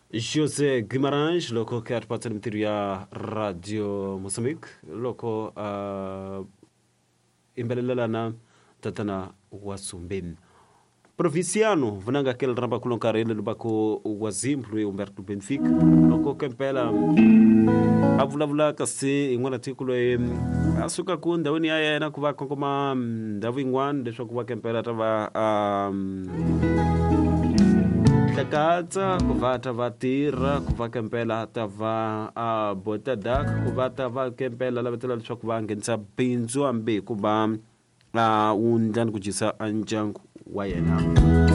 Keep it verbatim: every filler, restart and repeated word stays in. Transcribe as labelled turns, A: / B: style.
A: José Guimarães, loko que arpata ya Radio Moçambique, loko uh, imbelelana tatana wasumbin. Provinciano, venanga aquele ramba colocar ele no baco wazimplo e Humberto Benfica, loko kempela avulavula kasi ingwana tikulo e asuka kunda weni aya na kuva koma ndavu ingwan desho kuva kempela tava um, takatsa kuva tava tira kuva kempela tava uh, botadak kuva tava kempela lavetela lesho kuva ngenisa binzu ambe kuva uh, undan kujisa anjangu wa yena.